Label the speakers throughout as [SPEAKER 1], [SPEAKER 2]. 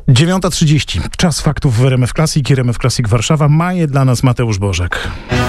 [SPEAKER 1] 9:30. Czas faktów w RMF Classic i RMF Classic Warszawa. Ma je dla nas Mateusz Bożek.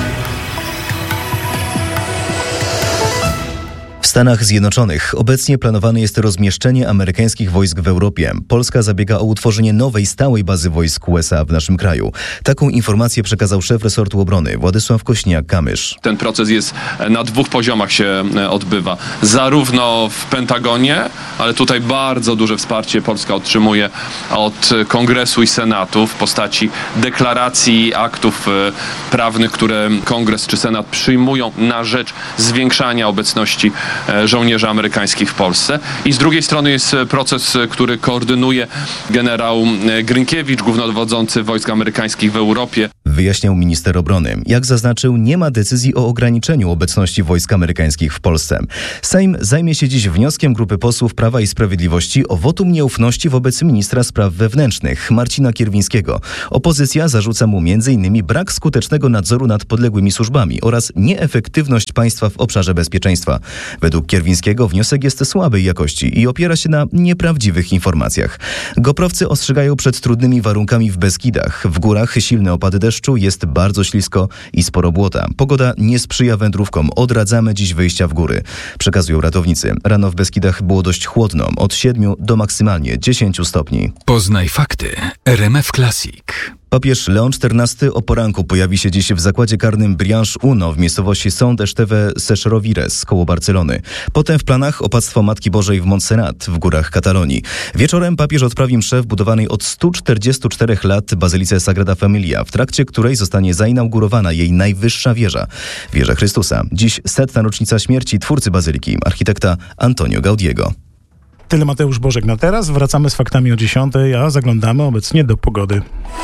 [SPEAKER 2] W Stanach Zjednoczonych obecnie planowane jest rozmieszczenie amerykańskich wojsk w Europie. Polska zabiega o utworzenie nowej, stałej bazy wojsk USA w naszym kraju. Taką informację przekazał szef resortu obrony Władysław Kośniak-Kamysz.
[SPEAKER 3] Ten proces jest na dwóch poziomach się odbywa. Zarówno w Pentagonie, ale tutaj bardzo duże wsparcie Polska otrzymuje od Kongresu i Senatu w postaci deklaracji, aktów prawnych, które Kongres czy Senat przyjmują na rzecz zwiększania obecności żołnierzy amerykańskich w Polsce. I z drugiej strony jest proces, który koordynuje generał Grynkiewicz, głównodowodzący wojsk amerykańskich w Europie.
[SPEAKER 2] Wyjaśniał minister obrony. Jak zaznaczył, nie ma decyzji o ograniczeniu obecności wojsk amerykańskich w Polsce. Sejm zajmie się dziś wnioskiem grupy posłów Prawa i Sprawiedliwości o wotum nieufności wobec ministra spraw wewnętrznych Marcina Kierwińskiego. Opozycja zarzuca mu m.in. brak skutecznego nadzoru nad podległymi służbami oraz nieefektywność państwa w obszarze bezpieczeństwa. Według Kierwińskiego wniosek jest słabej jakości i opiera się na nieprawdziwych informacjach. Goprowcy ostrzegają przed trudnymi warunkami w Beskidach. W górach silne opady deszczu, jest bardzo ślisko i sporo błota. Pogoda nie sprzyja wędrówkom. Odradzamy dziś wyjścia w góry. Przekazują ratownicy. Rano w Beskidach było dość chłodno. Od 7 do maksymalnie 10 stopni.
[SPEAKER 4] Poznaj fakty. RMF Classic.
[SPEAKER 2] Papież Leon XIV o poranku pojawi się dziś w zakładzie karnym Brianç Uno w miejscowości São Esteve Seixeirovires koło Barcelony. Potem w planach opactwo Matki Bożej w Montserrat w górach Katalonii. Wieczorem papież odprawi mszę w budowanej od 144 lat bazylice Sagrada Familia, w trakcie której zostanie zainaugurowana jej najwyższa wieża, wieża Chrystusa. Dziś 100. rocznica śmierci twórcy bazyliki, architekta Antonio Gaudiego.
[SPEAKER 1] Tyle Mateusz Bożek na teraz. Wracamy z faktami o 10, a zaglądamy obecnie do pogody.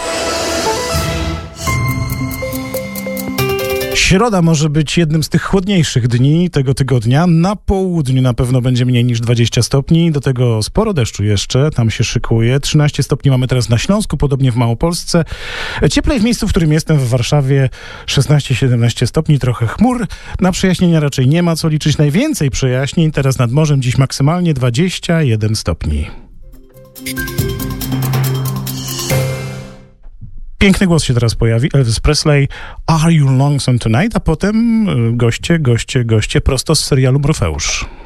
[SPEAKER 1] Środa może być jednym z tych chłodniejszych dni tego tygodnia. Na południu na pewno będzie mniej niż 20 stopni. Do tego sporo deszczu jeszcze, tam się szykuje. 13 stopni mamy teraz na Śląsku, podobnie w Małopolsce. Cieplej w miejscu, w którym jestem, w Warszawie, 16-17 stopni, trochę chmur. Na przejaśnienia raczej nie ma co liczyć. Najwięcej przejaśnień teraz nad morzem, dziś maksymalnie 21 stopni. Piękny głos się teraz pojawi. Elvis Presley, Are You Lonesome Tonight? A potem goście prosto z serialu Morfeusz.